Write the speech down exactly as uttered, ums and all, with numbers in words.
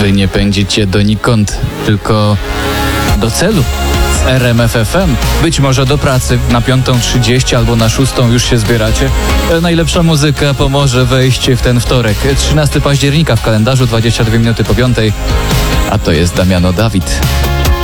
Wy nie pędzicie donikąd, tylko do celu. Z R M F F M. Być może do pracy na piątą trzydzieści albo na szóstą już się zbieracie. Najlepsza muzyka pomoże wejść w ten wtorek. trzynastego października w kalendarzu, dwadzieścia dwie minuty po piątej. A to jest Damiano Dawid.